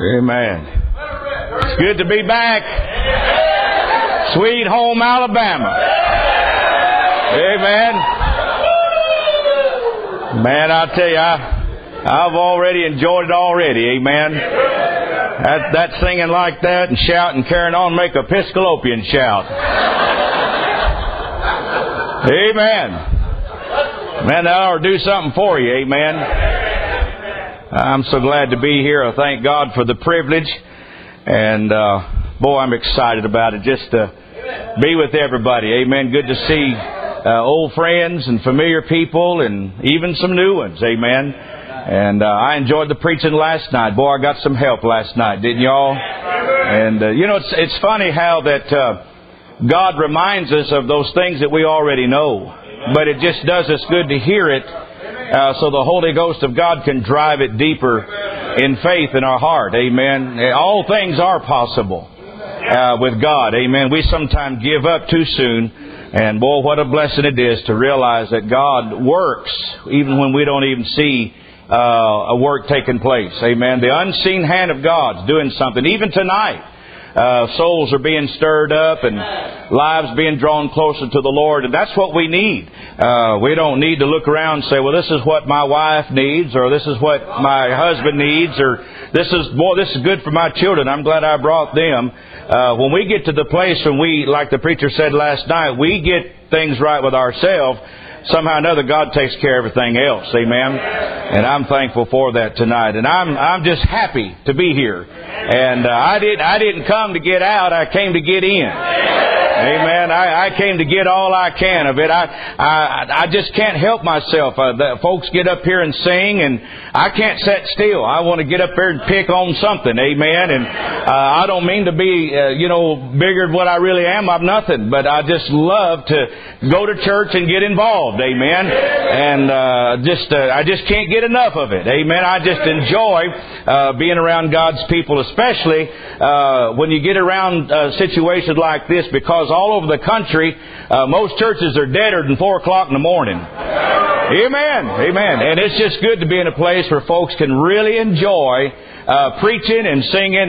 Amen. It's good to be back. Sweet home Alabama. Amen. Man, I tell you, I've already enjoyed it already. Amen. That singing like that and shouting, carrying on, make a Episcopalian shout. Amen. Man, that ought to do something for you. Amen. I'm so glad to be here. I thank God for the privilege. And, boy, I'm excited about it. Just to be with everybody. Amen. Good to see old friends and familiar people and even some new ones. Amen. And I enjoyed the preaching last night. Boy, I got some help last night, didn't y'all? And, it's funny how that God reminds us of those things that we already know. But it just does us good to hear it so the Holy Ghost of God can drive it deeper in faith in our heart. Amen. All things are possible with God. Amen. We sometimes give up too soon. And boy, what a blessing it is to realize that God works even when we don't even see a work taking place. Amen. The unseen hand of God's doing something. Even tonight, souls are being stirred up and lives being drawn closer to the Lord. And that's what we need. We don't need to look around and say, well, this is what my wife needs, or this is what my husband needs, or this is good for my children. I'm glad I brought them. When we get to the place when we, like the preacher said last night, we get things right with ourselves, somehow or another God takes care of everything else. Amen. And I'm thankful for that tonight. And I'm just happy to be here. And I didn't come to get out, I came to get in. Amen. I came to get all I can of it. I just can't help myself. The folks get up here and sing, and I can't sit still. I want to get up there and pick on something. Amen. And I don't mean to be, bigger than what I really am. I'm nothing. But I just love to go to church and get involved. Amen. And I just can't get enough of it. Amen. I just enjoy being around God's people, especially when you get around situations like this, because all over the country, most churches are deader than 4 o'clock in the morning. Amen. Amen. And it's just good to be in a place where folks can really enjoy preaching and singing